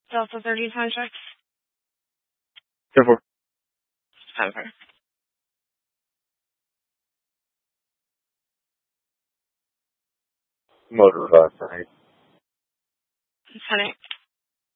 Delta 30 contract. 10-4. Over. Motor 5 for 8. 10-8.